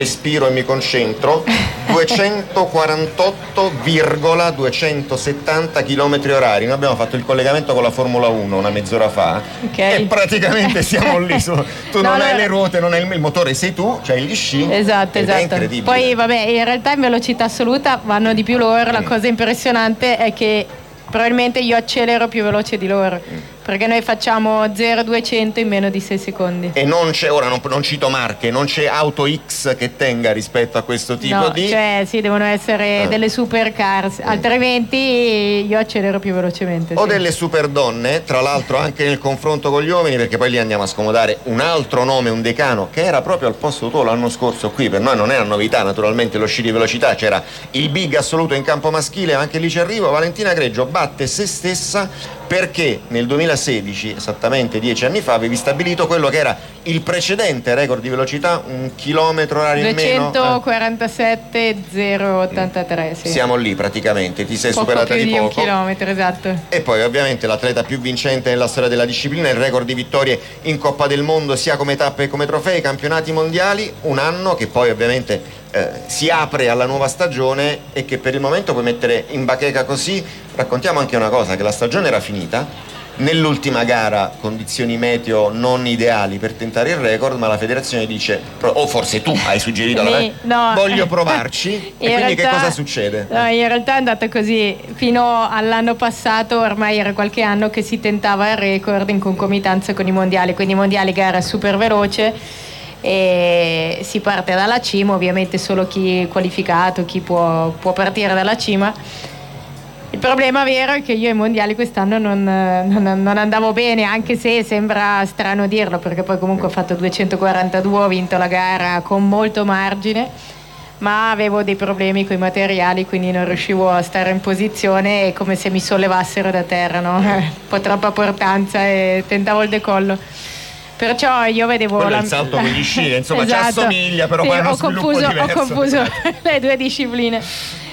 respiro e mi concentro, 248,270 km orari. Noi abbiamo fatto il collegamento con la Formula 1 una mezz'ora fa, e praticamente siamo lì. Tu non hai le ruote, non hai il motore, sei tu, c'hai gli sci. Esatto. È incredibile. Poi vabbè, in realtà in velocità assoluta vanno di più loro. La cosa impressionante è che probabilmente io accelero più veloce di loro, perché noi facciamo 0-200 in meno di 6 secondi. E non c'è, ora non cito marche, non c'è auto X che tenga rispetto a questo tipo di... cioè sì, devono essere delle supercars, altrimenti io accelero più velocemente. O delle super donne, tra l'altro anche nel confronto con gli uomini, perché poi lì andiamo a scomodare un altro nome, un decano, che era proprio al posto tuo l'anno scorso qui. Per noi non era novità, naturalmente, lo sci di velocità, c'era il big assoluto in campo maschile, anche lì ci arrivo. Valentina Greggio batte se stessa perché nel 2016, esattamente 10 anni fa, avevi stabilito quello che era il precedente record di velocità, un chilometro orario in meno. 247,083, sì. Siamo lì praticamente, ti sei poco superata più di di poco. un chilometro, esatto. E poi ovviamente l'atleta più vincente nella storia della disciplina, il record di vittorie in Coppa del Mondo sia come tappe che come trofei, campionati mondiali, un anno che poi ovviamente si apre alla nuova stagione e che per il momento puoi mettere in bacheca così. Raccontiamo anche una cosa, che la stagione era finita, nell'ultima gara condizioni meteo non ideali per tentare il record, ma la federazione dice, o forse tu hai suggerito voglio provarci, e quindi che cosa succede? No, in realtà è andata così fino all'anno passato, ormai era qualche anno che si tentava il record in concomitanza con i mondiali, quindi i mondiali gara super veloce, e si parte dalla cima, ovviamente solo chi è qualificato, chi può partire dalla cima. Il problema vero è che io ai mondiali quest'anno non andavo bene, anche se sembra strano dirlo, perché poi comunque ho fatto 242, ho vinto la gara con molto margine, ma avevo dei problemi con i materiali, quindi non riuscivo a stare in posizione, è come se mi sollevassero da terra, no? Un po' troppa portanza, e tentavo il decollo. Perciò io vedevo quello è il salto con gli sci, insomma, esatto. Ci assomiglia, però poi è uno sviluppo diverso. Ho confuso le due discipline.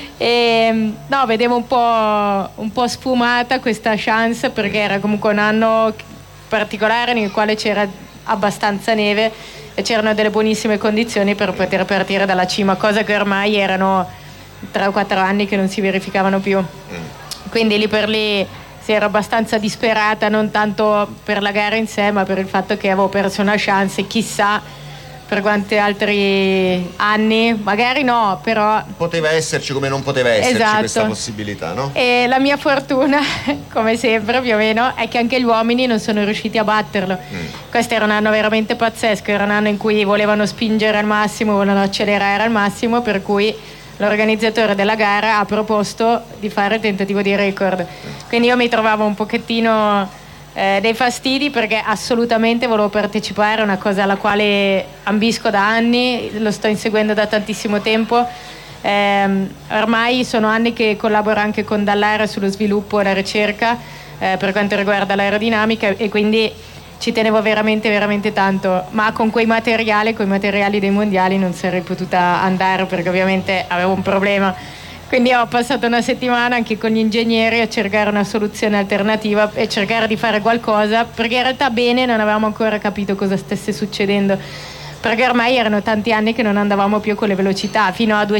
No, vedevo un po' sfumata questa chance, perché era comunque un anno particolare nel quale c'era abbastanza neve e c'erano delle buonissime condizioni per poter partire dalla cima, cosa che ormai erano 3 o 4 anni che non si verificavano più. Quindi lì per lì si era abbastanza disperata, non tanto per la gara in sé, ma per il fatto che avevo perso una chance, chissà per quanti altri anni, magari no, però poteva esserci come non poteva esserci questa possibilità, no? E la mia fortuna, come sempre più o meno, è che anche gli uomini non sono riusciti a batterlo. Questo era un anno veramente pazzesco, era un anno in cui volevano spingere al massimo, volevano accelerare al massimo, per cui l'organizzatore della gara ha proposto di fare il tentativo di record. Quindi io mi trovavo un pochettino dei fastidi, perché assolutamente volevo partecipare, è una cosa alla quale ambisco da anni, lo sto inseguendo da tantissimo tempo. Ormai sono anni che collaboro anche con Dallara sullo sviluppo e la ricerca per quanto riguarda l'aerodinamica, e quindi ci tenevo veramente veramente tanto, ma con quei materiali dei mondiali non sarei potuta andare, perché ovviamente avevo un problema. Quindi ho passato una settimana anche con gli ingegneri a cercare una soluzione alternativa e cercare di fare qualcosa, perché in realtà bene non avevamo ancora capito cosa stesse succedendo, perché ormai erano tanti anni che non andavamo più con le velocità, fino a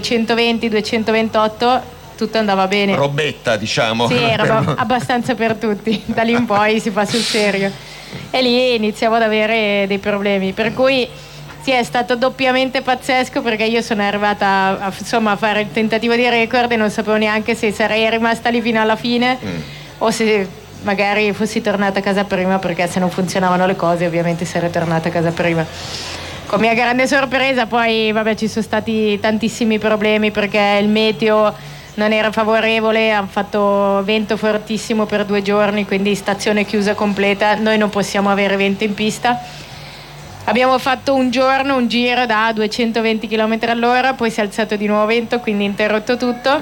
220-228 tutto andava bene. Robetta, diciamo. Sì, era abbastanza per tutti, da lì in poi si fa sul serio. E lì iniziavo ad avere dei problemi, per cui sì, è stato doppiamente pazzesco, perché io sono arrivata a fare il tentativo di record e non sapevo neanche se sarei rimasta lì fino alla fine o se magari fossi tornata a casa prima, perché se non funzionavano le cose ovviamente sarei tornata a casa prima. Con mia grande sorpresa poi ci sono stati tantissimi problemi, perché il meteo non era favorevole, hanno fatto vento fortissimo per 2 giorni, quindi stazione chiusa completa, noi non possiamo avere vento in pista. Abbiamo fatto un giro da 220 km all'ora, poi si è alzato di nuovo vento, quindi interrotto tutto.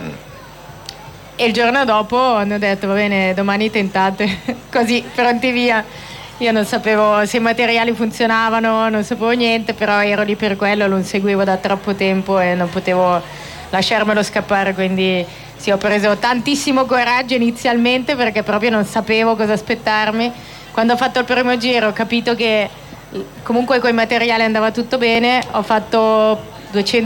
E il giorno dopo hanno detto va bene, domani tentate, così pronti via. Io non sapevo se i materiali funzionavano, non sapevo niente, però ero lì per quello, lo seguivo da troppo tempo e non potevo lasciarmelo scappare, quindi sì, ho preso tantissimo coraggio inizialmente, perché proprio non sapevo cosa aspettarmi. Quando ho fatto il primo giro ho capito che comunque con i materiali andava tutto bene, ho fatto 200